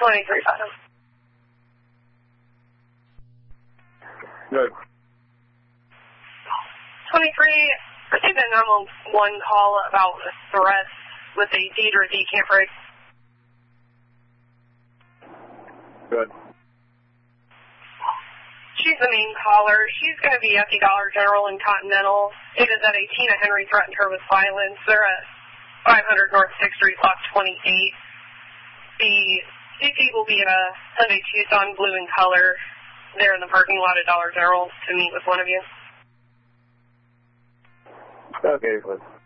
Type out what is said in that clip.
23 Bottom. Good. 23, received a 911 call about arrest with a Deidre D. Camper. Good. She's the main caller. She's going to be at the Dollar General in Continental. Stated that a Tina Henry threatened her with violence. They're at 500 North 6th Street, Block 28. The CP will be in a Hyundai Tucson, blue in color, there in the parking lot at Dollar General to meet with one of you. Okay, good.